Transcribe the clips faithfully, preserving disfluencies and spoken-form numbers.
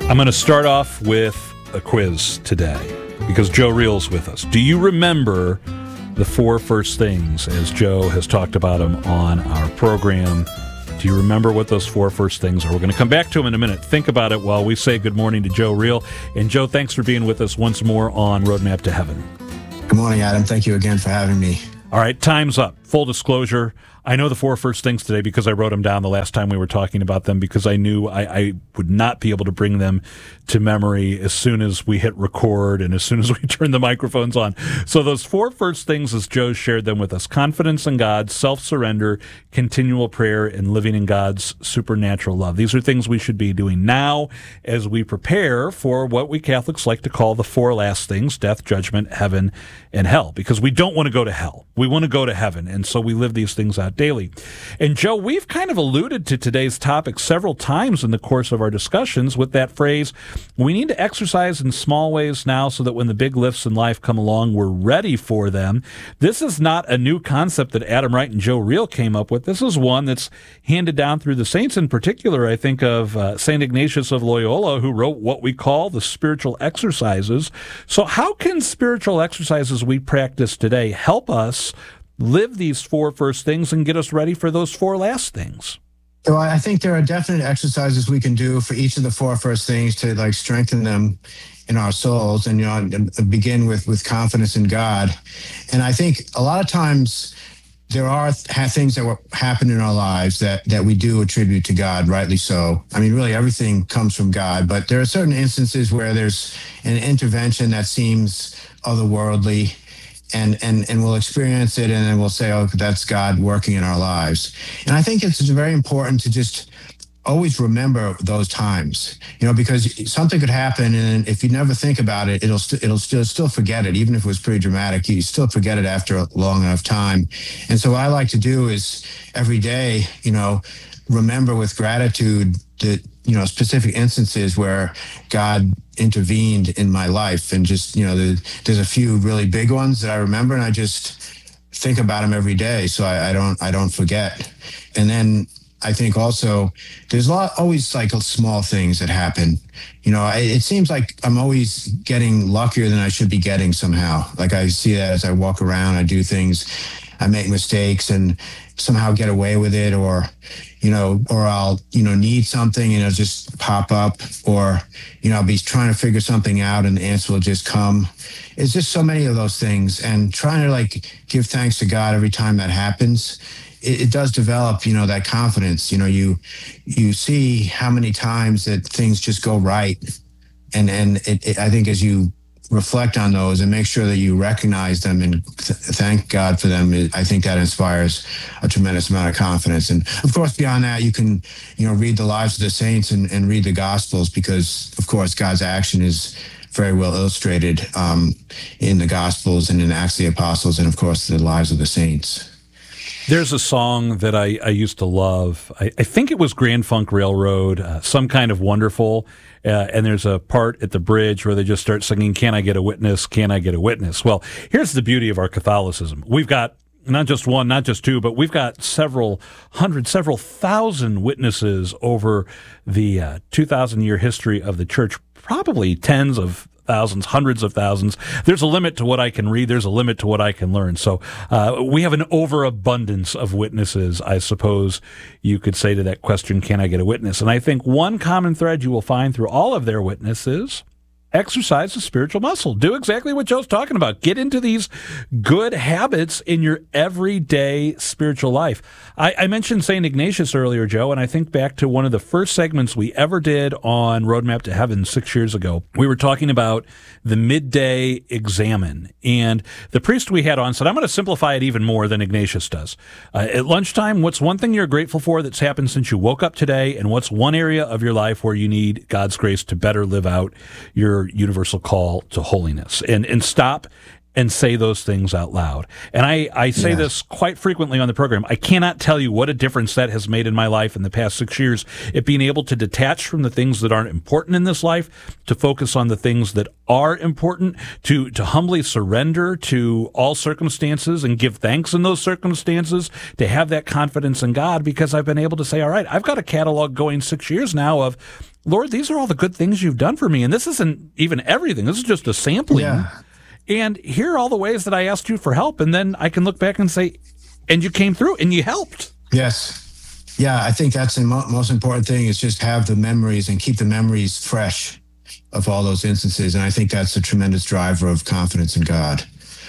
I'm going to start off with a quiz today because Joe Reel's with us. Do you remember the four first things as Joe has talked about them on our program? Do you remember what those four first things are? We're going to come back to them in a minute. Think about it while we say good morning to Joe Reel. And Joe, thanks for being with us once more on Roadmap to Heaven. Good morning, Adam. Thank you again for having me. All right, time's up. Full disclosure, I know the four first things today because I wrote them down the last time we were talking about them because I knew I, I would not be able to bring them to memory as soon as we hit record and as soon as we turn the microphones on. So those four first things, as Joe shared them with us: confidence in God, self-surrender, continual prayer, and living in God's supernatural love. These are things we should be doing now as we prepare for what we Catholics like to call the four last things: death, judgment, heaven, and hell, because we don't want to go to hell. We want to go to heaven, and so we live these things out daily. And Joe, we've kind of alluded to today's topic several times in the course of our discussions with that phrase, we need to exercise in small ways now so that when the big lifts in life come along, we're ready for them. This is not a new concept that Adam Wright and Joe Reel came up with. This is one that's handed down through the saints. In particular, I think of uh, Saint Ignatius of Loyola, who wrote what we call the spiritual exercises. So how can spiritual exercises we practice today help us live these four first things and get us ready for those four last things? So I think there are definite exercises we can do for each of the four first things to like strengthen them in our souls, and you know, begin with with confidence in God. And I think a lot of times there are th- things that happen in our lives that that we do attribute to God, rightly so. I mean, really everything comes from God, but there are certain instances where there's an intervention that seems otherworldly. And, and and we'll experience it, and then we'll say, oh, that's God working in our lives. And I think it's very important to just always remember those times, you know, because something could happen, and if you never think about it, it'll st- it'll still still forget it. Even if it was pretty dramatic, you still forget it after a long enough time. And so what I like to do is every day, you know, remember with gratitude that, you know, specific instances where God intervened in my life. And just, you know, the, there's a few really big ones that I remember, and I just think about them every day so I, I don't I don't forget. And then I think also there's a lot, always like small things that happen. You know, I, it seems like I'm always getting luckier than I should be getting somehow. Like I see that as I walk around, I do things, I make mistakes and somehow get away with it, or, you know, or I'll, you know, need something and it'll just pop up, or, you know, I'll be trying to figure something out and the answer will just come. It's just so many of those things, and trying to like give thanks to God every time that happens. It, it does develop, you know, that confidence. You know, you, you see how many times that things just go right. And, and it, it, I think as you reflect on those and make sure that you recognize them and th- thank God for them, I think that inspires a tremendous amount of confidence. And of course, beyond that, you can, you know, read the lives of the saints and, and read the Gospels, because of course, God's action is very well illustrated um, in the Gospels and in Acts of the Apostles, and of course, the lives of the saints. There's a song that I, I used to love. I, I think it was Grand Funk Railroad, uh, Some Kind of Wonderful. Uh, and there's a part at the bridge where they just start singing, "Can I get a witness? Can I get a witness?" Well, here's the beauty of our Catholicism. We've got not just one, not just two, but we've got several hundred, several thousand witnesses over the uh, two thousand year history of the church, probably tens of thousands, hundreds of thousands. There's a limit to what I can read. There's a limit to what I can learn. So uh, we have an overabundance of witnesses, I suppose you could say to that question, can I get a witness? And I think one common thread you will find through all of their witnesses: exercise the spiritual muscle. Do exactly what Joe's talking about. Get into these good habits in your everyday spiritual life. I, I mentioned Saint Ignatius earlier, Joe, and I think back to one of the first segments we ever did on Roadmap to Heaven six years ago. We were talking about the midday examen, and the priest we had on said, I'm going to simplify it even more than Ignatius does. Uh, at lunchtime, what's one thing you're grateful for that's happened since you woke up today, and what's one area of your life where you need God's grace to better live out your universal call to holiness? And and stop and say those things out loud. And I, I say Yes. this quite frequently on the program. I cannot tell you what a difference that has made in my life in the past six years. It being able to detach from the things that aren't important in this life, to focus on the things that are important, to, to humbly surrender to all circumstances and give thanks in those circumstances, to have that confidence in God, because I've been able to say, all right, I've got a catalog going six years now of, Lord, these are all the good things you've done for me. And this isn't even everything. This is just a sampling. Yeah. And here are all the ways that I asked you for help. And then I can look back and say, and you came through and you helped. Yes. Yeah, I think that's the mo- most important thing is just have the memories and keep the memories fresh of all those instances. And I think that's a tremendous driver of confidence in God.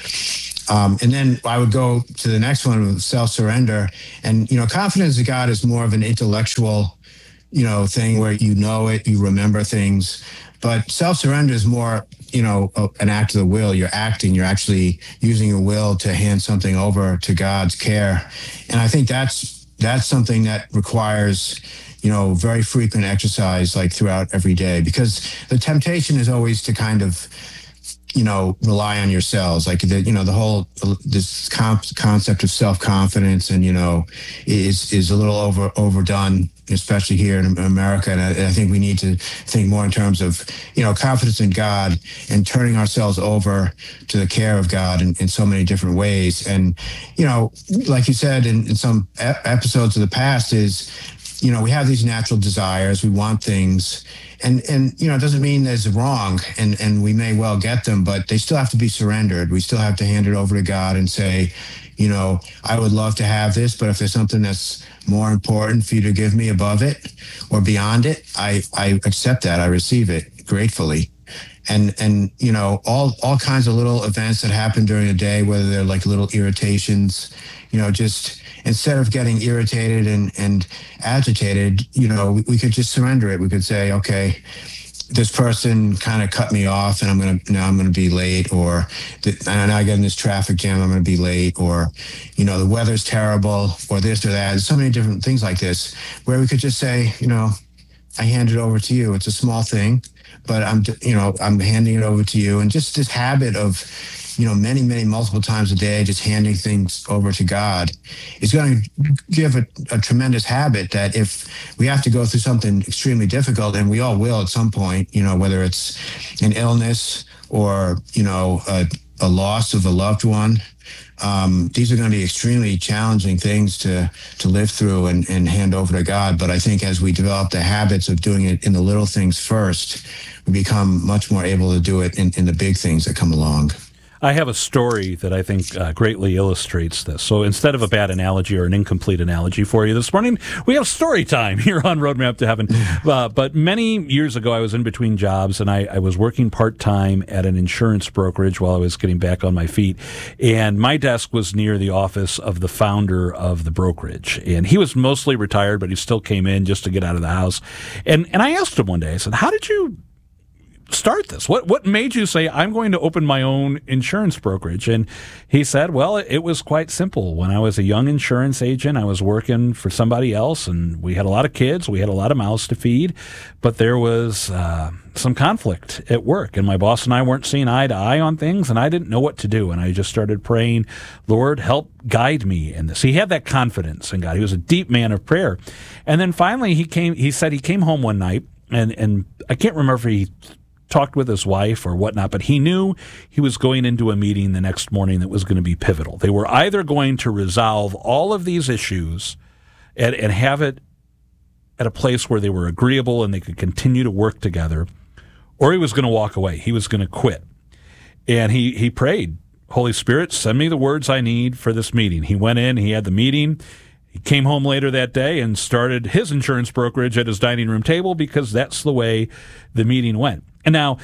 Um, and then I would go to the next one with self-surrender. And, you know, confidence in God is more of an intellectual, you know, thing where you know it, you remember things. But self-surrender is more, you know, an act of the will. You're acting, you're actually using your will to hand something over to God's care. And I think that's that's something that requires, you know, very frequent exercise, like throughout every day, because the temptation is always to kind of, you know, rely on yourselves. Like the, you know, the whole, this comp- concept of self-confidence and, you know, is, is a little over, overdone, especially here in America. And I, I think we need to think more in terms of, you know, confidence in God and turning ourselves over to the care of God in, in so many different ways. And, you know, like you said in, in some e- episodes of the past is, you know, we have these natural desires, we want things, and, and, you know, it doesn't mean there's wrong, and, and we may well get them, but they still have to be surrendered. We still have to hand it over to God and say, you know, I would love to have this, but if there's something that's more important for you to give me above it or beyond it, I, I accept that. I receive it gratefully. And, and, you know, all, all kinds of little events that happen during the day, whether they're like little irritations, you know, just instead of getting irritated and, and agitated, you know, we, we could just surrender it. We could say, okay, this person kind of cut me off and I'm going to, now I'm going to be late, or the, and now I get in this traffic jam, I'm going to be late, or, you know, the weather's terrible, or this or that. There's so many different things like this where we could just say, you know, I hand it over to you. It's a small thing, but I'm, you know, I'm handing it over to you. And just this habit of, you know, many, many multiple times a day, just handing things over to God is going to give a, a tremendous habit that if we have to go through something extremely difficult, and we all will at some point, you know, whether it's an illness or, you know, a, a loss of a loved one, um, these are going to be extremely challenging things to, to live through and, and hand over to God. But I think as we develop the habits of doing it in the little things first, we become much more able to do it in, in the big things that come along. I have a story that I think uh, greatly illustrates this. So instead of a bad analogy or an incomplete analogy for you this morning, we have story time here on Roadmap to Heaven. Uh, but many years ago, I was in between jobs, and I, I was working part-time at an insurance brokerage while I was getting back on my feet. And my desk was near the office of the founder of the brokerage. And he was mostly retired, but he still came in just to get out of the house. And, and I asked him one day, I said, how did you start this? What what made you say, I'm going to open my own insurance brokerage? And he said, well, it, it was quite simple. When I was a young insurance agent, I was working for somebody else, and we had a lot of kids, we had a lot of mouths to feed, but there was uh, some conflict at work, and my boss and I weren't seeing eye to eye on things, and I didn't know what to do. And I just started praying, Lord, help guide me in this. He had that confidence in God. He was a deep man of prayer. And then finally he came, he said he came home one night, and, and I can't remember if he talked with his wife or whatnot, but he knew he was going into a meeting the next morning that was going to be pivotal. They were either going to resolve all of these issues and, and have it at a place where they were agreeable and they could continue to work together, or he was going to walk away. He was going to quit. And he, he prayed, Holy Spirit, send me the words I need for this meeting. He went in, he had the meeting. He came home later that day and started his insurance brokerage at his dining room table because that's the way the meeting went. And now,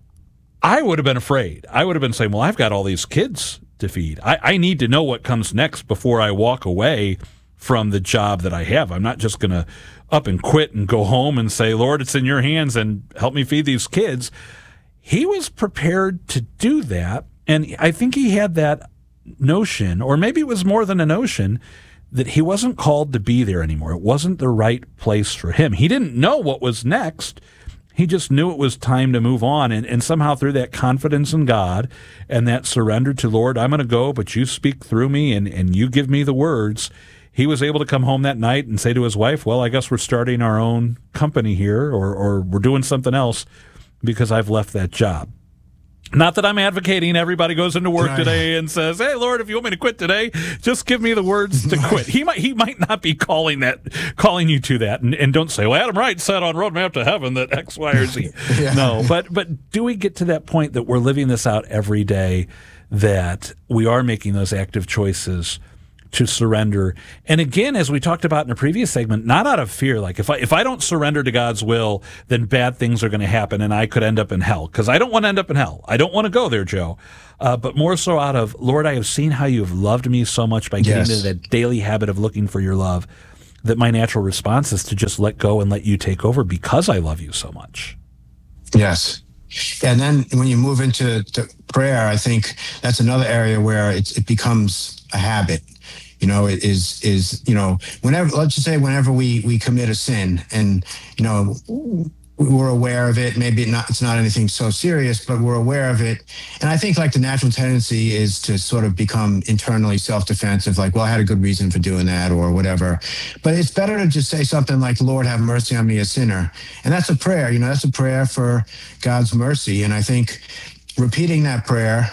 I would have been afraid. I would have been saying, well, I've got all these kids to feed. I, I need to know what comes next before I walk away from the job that I have. I'm not just going to up and quit and go home and say, Lord, it's in your hands and help me feed these kids. He was prepared to do that. And I think he had that notion, or maybe it was more than a notion, that he wasn't called to be there anymore. It wasn't the right place for him. He didn't know what was next. He just knew it was time to move on. And, and somehow through that confidence in God and that surrender to, Lord, I'm going to go, but you speak through me and, and you give me the words, he was able to come home that night and say to his wife, well, I guess we're starting our own company here, or, or we're doing something else because I've left that job. Not that I'm advocating everybody goes into work today and says, hey, Lord, if you want me to quit today, just give me the words to quit. He might he might not be calling that, calling you to that. And, and don't say, well, Adam Wright said on Roadmap to Heaven that X, Y, or Z. Yeah. No, but but do we get to that point that we're living this out every day, that we are making those active choices to surrender? And again, as we talked about in a previous segment, not out of fear. Like if I if I don't surrender to God's will, then bad things are going to happen and I could end up in hell. Because I don't want to end up in hell. I don't want to go there, Joe. Uh, but more so out of, Lord, I have seen how you have loved me so much by getting yes. into that daily habit of looking for your love, that my natural response is to just let go and let you take over because I love you so much. Yes. And then when you move into to prayer, I think that's another area where it, it becomes a habit. You know, it is, is, you know, whenever, let's just say whenever we, we commit a sin and, you know, we're aware of it, maybe not, it's not anything so serious, but we're aware of it. And I think like the natural tendency is to sort of become internally self-defensive, like, well, I had a good reason for doing that or whatever. But it's better to just say something like, Lord, have mercy on me, a sinner. And that's a prayer, you know, that's a prayer for God's mercy. And I think repeating that prayer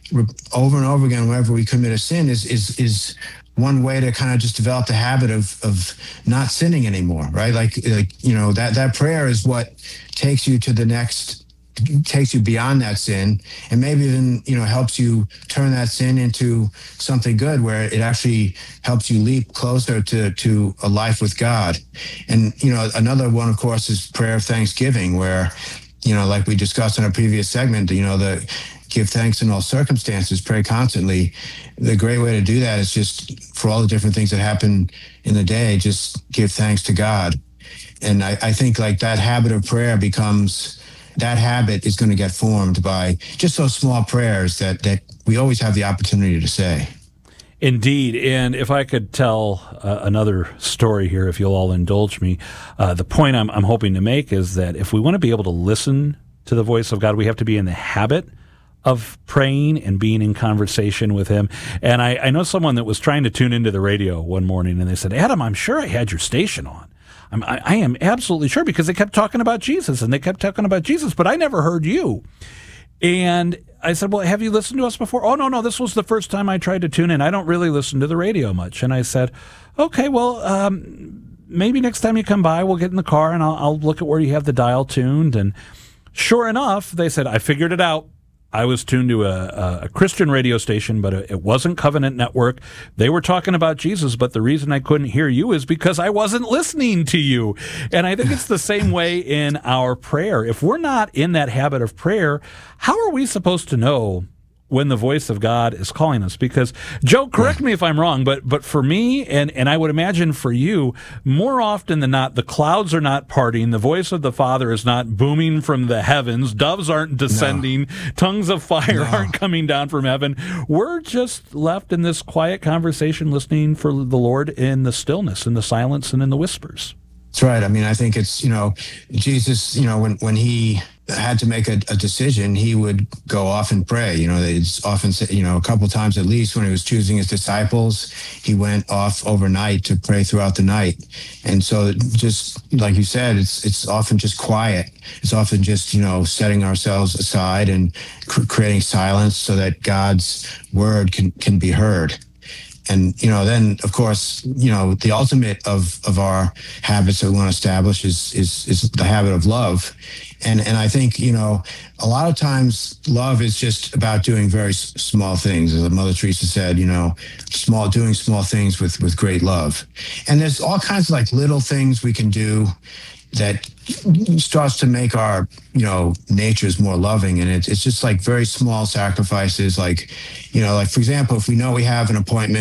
over and over again whenever we commit a sin is, is, is, one way to kind of just develop the habit of of not sinning anymore, right? Like, like you know, that that prayer is what takes you to the next, takes you beyond that sin, and maybe even, you know, helps you turn that sin into something good, where it actually helps you leap closer to to a life with God. And, you know, another one, of course, is prayer of thanksgiving, where, you know, like we discussed in a previous segment, you know, the give thanks in all circumstances, pray constantly. The great way to do that is just, for all the different things that happen in the day, just give thanks to God. And I, I think like that habit of prayer becomes, that habit is going to get formed by just those small prayers that, that we always have the opportunity to say. Indeed. And if I could tell uh, another story here, if you'll all indulge me, uh, the point I'm, I'm hoping to make is that if we want to be able to listen to the voice of God, we have to be in the habit of praying and being in conversation with him. And I, I know someone that was trying to tune into the radio one morning, and they said, Adam, I'm sure I had your station on. I'm, I, I am absolutely sure, because they kept talking about Jesus, and they kept talking about Jesus, but I never heard you. And I said, well, have you listened to us before? Oh, no, no, this was the first time I tried to tune in. I don't really listen to the radio much. And I said, okay, well, um, maybe next time you come by, we'll get in the car, and I'll, I'll look at where you have the dial tuned. And sure enough, they said, I figured it out. I was tuned to a, a Christian radio station, but it wasn't Covenant Network. They were talking about Jesus, but the reason I couldn't hear you is because I wasn't listening to you. And I think it's the same way in our prayer. If we're not in that habit of prayer, how are we supposed to know when the voice of God is calling us? Because, Joe, correct me if I'm wrong, but but for me, and, and I would imagine for you, more often than not, the clouds are not parting, the voice of the Father is not booming from the heavens, doves aren't descending, no. tongues of fire no. aren't coming down from heaven. We're just left in this quiet conversation listening for the Lord in the stillness, in the silence, and in the whispers. That's right. I mean, I think it's, you know, Jesus, you know, when, when he had to make a, a decision, he would go off and pray. You know, it's often, you know, a couple times at least when he was choosing his disciples, he went off overnight to pray throughout the night. And so just like you said, it's it's often just quiet. It's often just, you know, setting ourselves aside and cr- creating silence so that God's word can, can be heard. And, you know, then, of course, you know, the ultimate of, of our habits that we want to establish is, is, is the habit of love. And, and I think, you know, a lot of times love is just about doing very s- small things. As Mother Teresa said, you know, small, doing small things with, with great love. And there's all kinds of like little things we can do that starts to make our, you know, natures more loving. And it's, it's just like very small sacrifices. Like, you know, like, for example, if we know we have an appointment,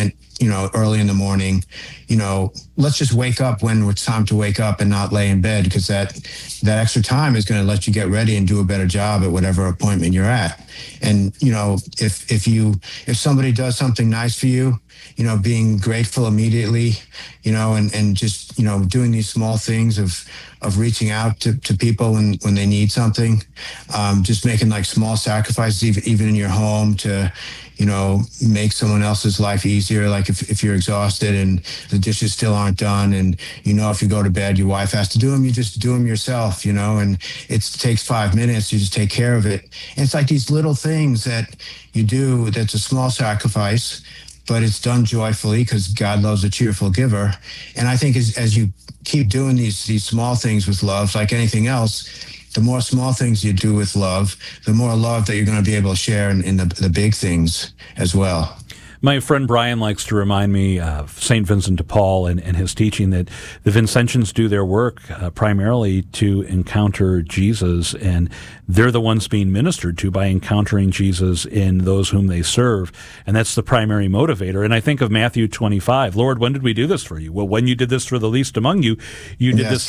you know, early in the morning, you know, let's just wake up when it's time to wake up and not lay in bed, because that that extra time is going to let you get ready and do a better job at whatever appointment you're at. And, you know, if if you if somebody does something nice for you, you know, being grateful immediately, you know, and, and just, you know, doing these small things of of reaching out to, to people when, when they need something, um, just making like small sacrifices, even, even in your home, to, you know, make someone else's life easier. Like if, if you're exhausted and the dishes still aren't done, and, you know, if you go to bed, your wife has to do them, you just do them yourself, you know, and it takes five minutes, you just take care of it. And it's like these little things that you do that's a small sacrifice, but it's done joyfully because God loves a cheerful giver. And I think as, as you keep doing these these small things with love, like anything else, the more small things you do with love, the more love that you're going to be able to share in, in the, the big things as well. My friend Brian likes to remind me of Saint Vincent de Paul and, and his teaching that the Vincentians do their work uh, primarily to encounter Jesus, and they're the ones being ministered to by encountering Jesus in those whom they serve, and that's the primary motivator. And I think of Matthew twenty-five, Lord, when did we do this for you? Well, when you did this for the least among you, you did yes. this